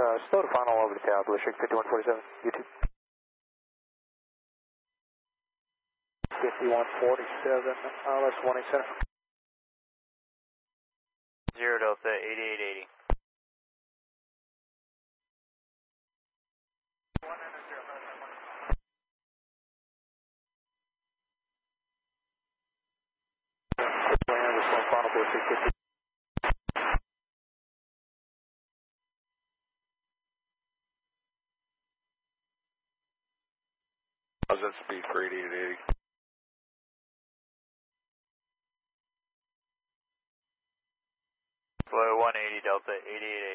slow to final over the tail, Blue Streak 5147, YouTube. 5147, let's 1 center. 0 Delta 8880. Final Blue Streak 50. How's that speed for 8880? Slow 180 Delta 8880.